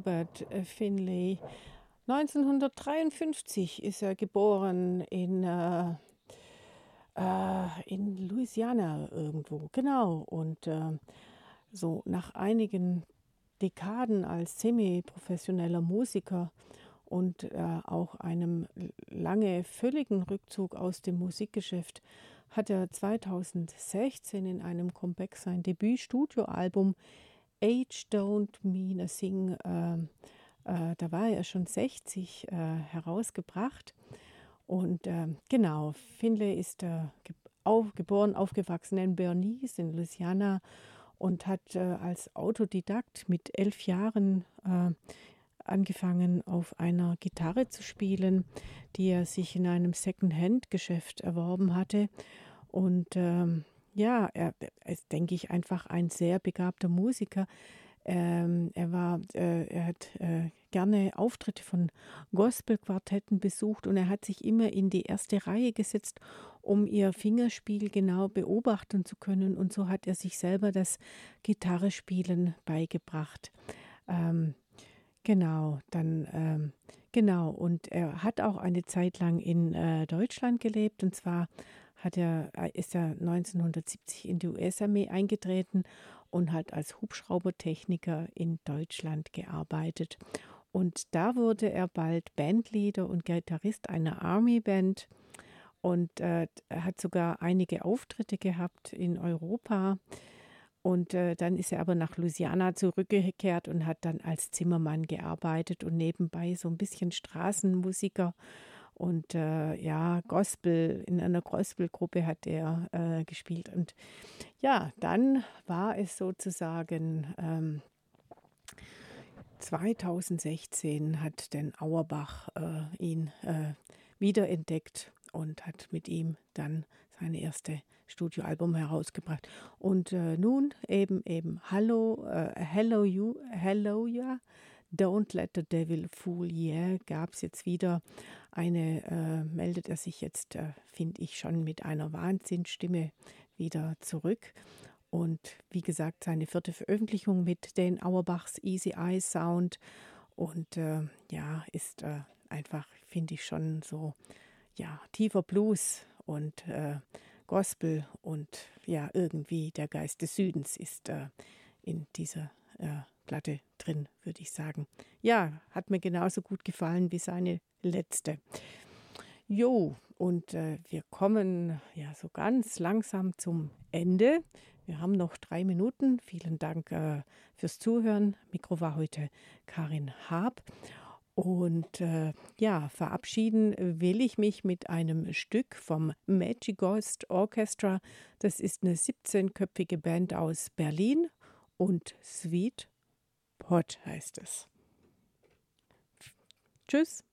Hubert Finlay. 1953 ist er geboren in Louisiana irgendwo, genau. Und so nach einigen Dekaden als semi-professioneller Musiker und auch einem lange völligen Rückzug aus dem Musikgeschäft hat er 2016 in einem Comeback sein Debüt-Studioalbum Age Don't Mean a Thing, da war er schon 60, herausgebracht. Und genau, Finlay ist geboren, aufgewachsen in Bernice in Louisiana und hat als Autodidakt mit 11 Jahren angefangen, auf einer Gitarre zu spielen, die er sich in einem Second-Hand-Geschäft erworben hatte. Und ja, er ist, denke ich, einfach ein sehr begabter Musiker. Er hat gerne Auftritte von Gospelquartetten besucht und er hat sich immer in die erste Reihe gesetzt, um ihr Fingerspiel genau beobachten zu können. Und so hat er sich selber das Gitarrespielen beigebracht. Ähm, genau. Und er hat auch eine Zeit lang in Deutschland gelebt. Und zwar ist er 1970 in die US-Armee eingetreten und hat als Hubschraubertechniker in Deutschland gearbeitet. Und da wurde er bald Bandleader und Gitarrist einer Army-Band. Und er hat sogar einige Auftritte gehabt in Europa. Und dann ist er aber nach Louisiana zurückgekehrt und hat dann als Zimmermann gearbeitet und nebenbei so ein bisschen Straßenmusiker und ja, Gospel, in einer Gospelgruppe hat er gespielt. Und ja, dann war es sozusagen 2016 hat Dan Auerbach ihn wiederentdeckt und hat mit ihm dann seine erste Studioalbum herausgebracht. Und nun eben Hello Ja, Don't Let the Devil Fool Yeah gab es jetzt wieder meldet er sich jetzt, finde ich, schon mit einer Wahnsinnsstimme wieder zurück. Und wie gesagt, seine vierte Veröffentlichung mit Dan Auerbachs Easy Eye Sound. Und ja, ist einfach, finde ich, schon so, ja, tiefer Blues und Gospel und ja, irgendwie der Geist des Südens ist in dieser Platte drin, würde ich sagen. Ja, hat mir genauso gut gefallen wie seine letzte. Jo, und wir kommen ja so ganz langsam zum Ende. Wir haben noch 3 Minuten. Vielen Dank fürs Zuhören. Mikro war heute Karin Haab. Und ja, verabschieden will ich mich mit einem Stück vom Magic Ghost Orchestra. Das ist eine 17-köpfige Band aus Berlin und Sweet Pot heißt es. Tschüss.